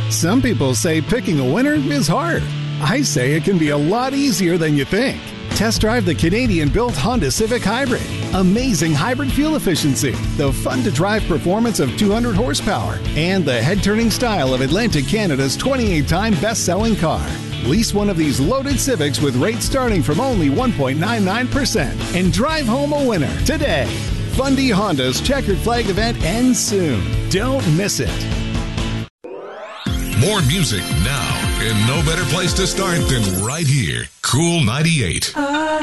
Some people say picking a winner is hard. I say it can be a lot easier than you think. Test drive the Canadian-built Honda Civic Hybrid. Amazing hybrid fuel efficiency, the fun-to-drive performance of 200 horsepower, and the head-turning style of Atlantic Canada's 28-time best-selling car. Lease one of these loaded Civics with rates starting from only 1.99% and drive home a winner today. Fundy Honda's Checkered Flag event ends soon. Don't miss it. More music now, and no better place to start than right here. Cool 98.